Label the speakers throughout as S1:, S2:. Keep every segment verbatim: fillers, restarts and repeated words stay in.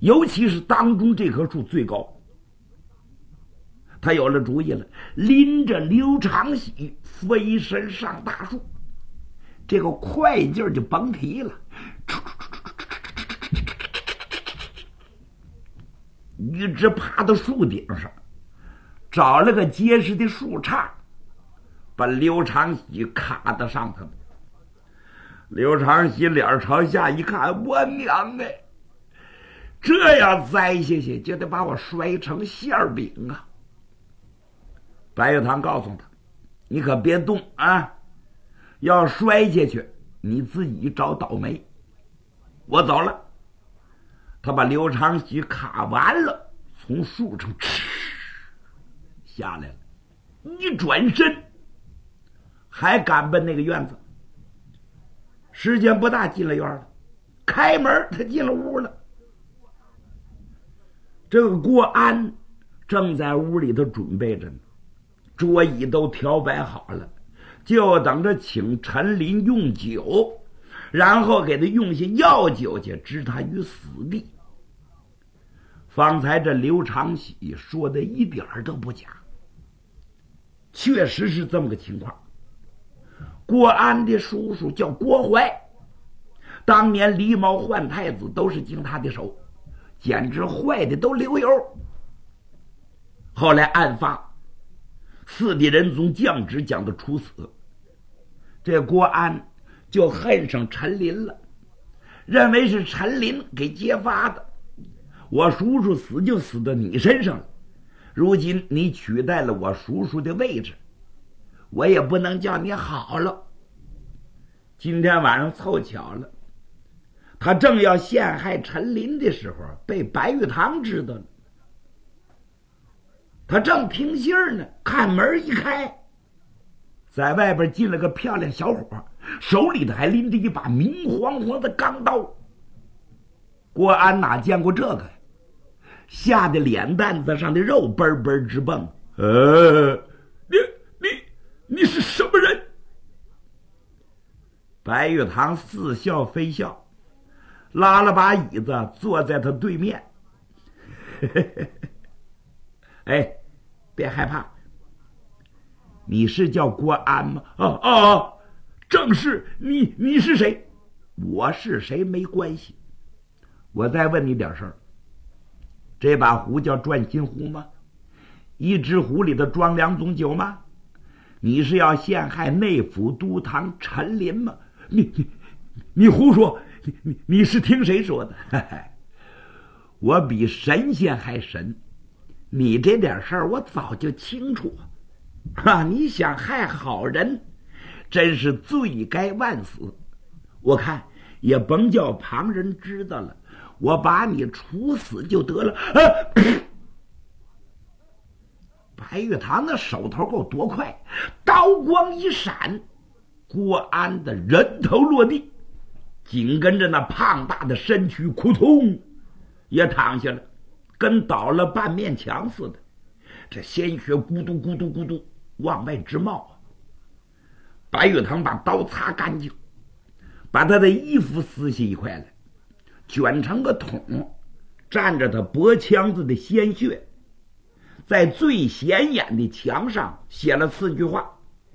S1: 尤其是当中这棵树最高。他有了主意了，拎着刘长喜飞身上大树，这个快劲儿就甭提了，一直爬到树顶上，找了个结实的树杈，把刘长喜卡在上头。刘长喜脸朝下一看，我娘哎，这样栽下去就得把我摔成馅饼啊！白玉堂告诉他，你可别动啊，要摔下去你自己找倒霉。我走了。他把刘长喜卡完了，从树上哧下来了，一转身还赶奔那个院子。时间不大，进了院了，开门他进了屋了。这个郭安正在屋里头准备着呢，桌椅都调摆好了，就等着请陈林用酒，然后给他用些药酒去置他于死地。方才这刘长喜说的一点都不假，确实是这么个情况。郭安的叔叔叫郭怀，当年狸猫换太子都是经他的手，简直坏的都流油。后来案发，四弟仁宗降旨将他处死，这郭安就恨上陈琳了，认为是陈琳给揭发的，我叔叔死就死到你身上了，如今你取代了我叔叔的位置，我也不能叫你好了。今天晚上凑巧了，他正要陷害陈琳的时候，被白玉堂知道了。他正听信儿呢，看门一开，在外边进了个漂亮小伙，手里头还拎着一把明晃晃的钢刀。郭安哪见过这个呀？吓得脸蛋子上的肉嘣嘣直蹦。呃，你你你是什么人？白玉堂似笑非笑，拉了把椅子坐在他对面。哎，别害怕，你是叫郭安吗？哦哦，正是。你你是谁？我是谁没关系，我再问你点事儿。这把壶叫转心壶吗？一只壶里头装两种酒吗？你是要陷害内府都堂陈琳吗？你你你胡说！你你你是听谁说的？我比神仙还神，你这点事儿我早就清楚啊！你想害好人，真是罪该万死。我看也甭叫旁人知道了，我把你处死就得了。啊、白玉堂的手头够多快，刀光一闪，郭安的人头落地，紧跟着那胖大的身躯扑通也躺下了，跟倒了半面墙似的，这鲜血咕嘟咕嘟咕嘟往外直冒。白玉堂把刀擦干净，把他的衣服撕下一块来，卷成个桶，蘸着他脖腔子的鲜血，在最显眼的墙上写了四句话。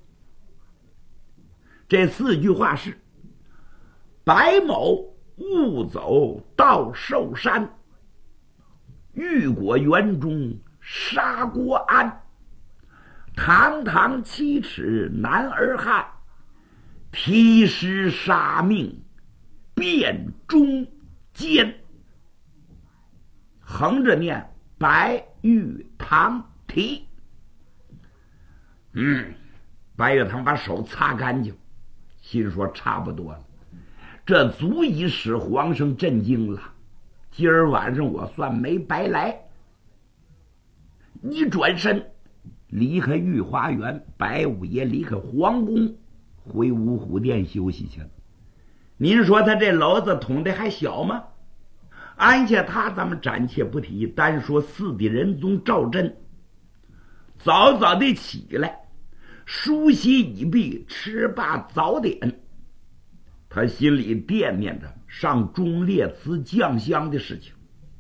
S1: 这四句话是：白某误走到寿山，玉果园中杀郭安，堂堂七尺男儿汉，提尸杀命辨忠奸。横着念白玉堂提。嗯，白玉堂把手擦干净，心说差不多了，这足以使皇上震惊了，今儿晚上我算没白来。一转身离开御花园，白五爷离开皇宫，回五虎殿休息去了。您说他这篓子捅的还小吗？安下他咱们暂且不提，单说四弟仁宗赵祯早早的起来，梳洗已毕，吃罢早点，他心里惦念着上忠烈祠酱香的事情。